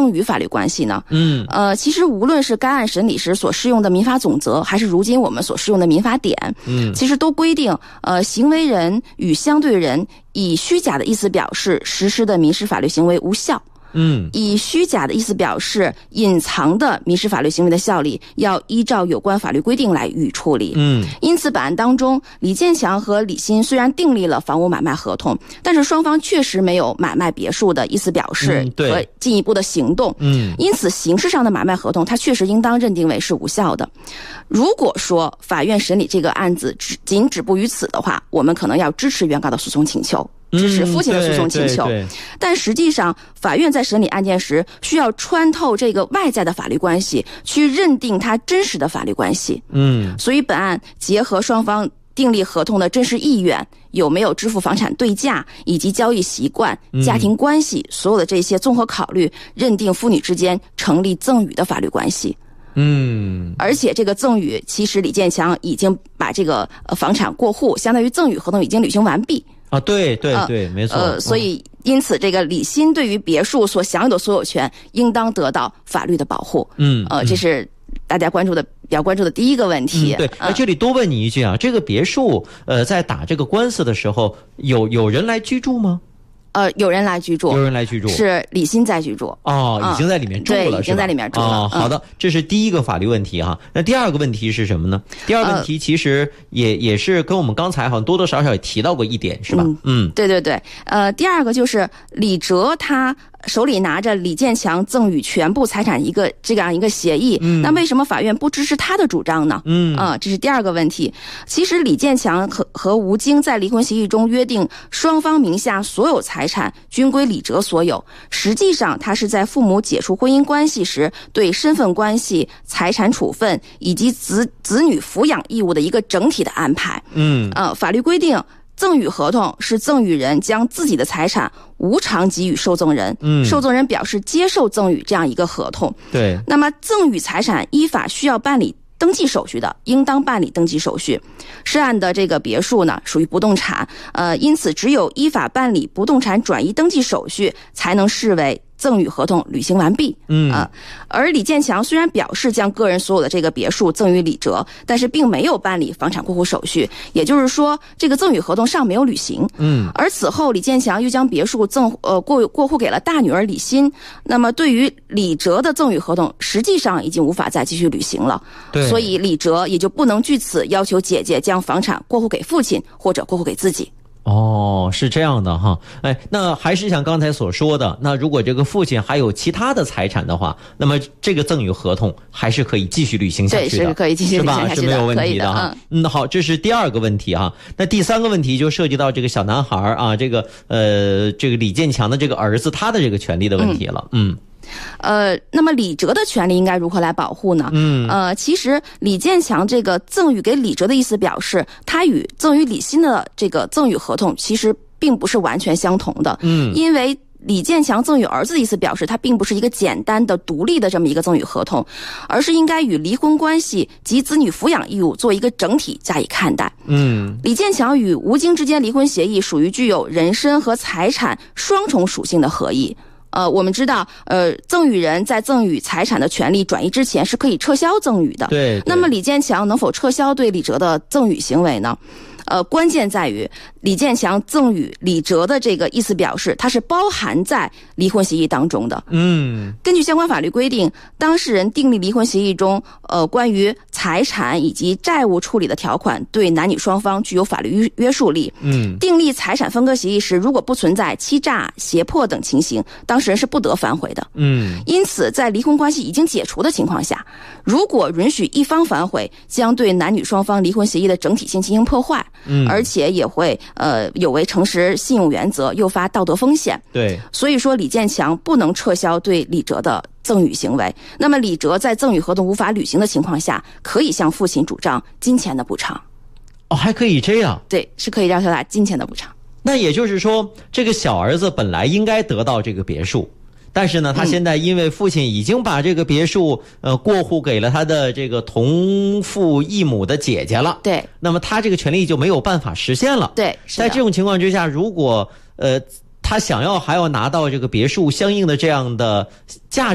赠与法律关系呢？其实无论是该案审理时所适用的民法总则，还是如今我们所适用的民法典，其实都规定，行为人与相对人以虚假的意思表示实施的民事法律行为无效。以虚假的意思表示隐藏的民事法律行为的效力，要依照有关法律规定来予以处理。因此本案当中，李建强和李鑫虽然订立了房屋买卖合同，但是双方确实没有买卖别墅的意思表示和进一步的行动。因此形式上的买卖合同它确实应当认定为是无效的。如果说法院审理这个案子仅止步于此的话，我们可能要支持原告的诉讼请求，支持父亲的诉讼请求。但实际上法院在审理案件时需要穿透这个外在的法律关系，去认定它真实的法律关系。所以本案结合双方订立合同的真实意愿，有没有支付房产对价，以及交易习惯、家庭关系，所有的这些综合考虑，认定父女之间成立赠与的法律关系。而且这个赠与，其实李建强已经把这个房产过户，相当于赠与合同已经履行完毕。对， 没错。 所以因此这个李鑫对于别墅所享有的所有权应当得到法律的保护。这是大家比较关注的第一个问题。 对，这里多问你一句啊，这个别墅在打这个官司的时候，有人来居住吗？ 有人来居住，是李鑫在居住。 已经在里面住了， 对，已经在里面住了。 好的，这是第一个法律问题哈。那第二个问题是什么呢？第二个问题其实也是跟我们刚才好像多多少少也提到过一点，是吧？ 对。第二个就是李哲他手里拿着李建强赠与全部财产这样一个协议，那为什么法院不支持他的主张呢？这是第二个问题。其实李建强和吴京在离婚协议中约定，双方名下所有财产均归李哲所有。实际上他是在父母解除婚姻关系时，对身份关系、财产处分以及子女抚养义务的一个整体的安排。法律规定，赠与合同是赠与人将自己的财产无偿给予受赠人，受赠人表示接受赠与这样一个合同。 对， 那么赠与财产依法需要办理登记手续的，应当办理登记手续。涉案的这个别墅呢，属于不动产，因此只有依法办理不动产转移登记手续，才能视为赠与合同履行完毕。而李建强虽然表示将个人所有的这个别墅赠与李哲，但是并没有办理房产过户手续，也就是说这个赠与合同尚没有履行。而此后李建强又将别墅过户给了大女儿李鑫，那么对于李哲的赠与合同实际上已经无法再继续履行了。所以李哲也就不能据此要求姐姐将房产过户给父亲或者过户给自己。 是这样的哈。那还是像刚才所说的，那如果这个父亲还有其他的财产的话，那么这个赠与合同还是可以继续履行下去的。 对，是可以继续履行下去的， 是没有问题的哈。好，这是第二个问题哈。那第三个问题就涉及到这个小男孩啊，这个李建强的这个儿子他的这个权利的问题了。 那么李哲的权利应该如何来保护呢？其实李建强这个赠与给李哲的意思表示，他与赠与李鑫的这个赠与合同其实并不是完全相同的。因为李建强赠与儿子的意思表示，它并不是一个简单的独立的这么一个赠与合同，而是应该与离婚关系及子女抚养义务做一个整体加以看待。李建强与吴京之间离婚协议属于具有人身和财产双重属性的合议。我们知道，赠与人在赠与财产的权利转移之前是可以撤销赠与的。 对。 那么李建强能否撤销对李哲的赠与行为呢？关键在于李建强赠与李哲的这个意思表示，它是包含在离婚协议当中的。根据相关法律规定，当事人订立离婚协议中关于财产以及债务处理的条款对男女双方具有法律约束力。订立财产分割协议时，如果不存在欺诈、胁迫等情形，当事人是不得反悔的。因此在离婚关系已经解除的情况下，如果允许一方反悔，将对男女双方离婚协议的整体性进行破坏。而且也会有违诚实信用原则，诱发道德风险。 对， 所以说李建强不能撤销对李哲的赠与行为。那么李哲在赠与合同无法履行的情况下，可以向父亲主张金钱的补偿。 还可以这样？ 对，是可以让他打金钱的补偿。 那也就是说，这个小儿子本来应该得到这个别墅，但是呢，他现在因为父亲已经把这个别墅过户给了他的这个同父异母的姐姐了。 对， 那么他这个权利就没有办法实现了。 对， 在这种情况之下，如果他还要拿到这个别墅相应的这样的价值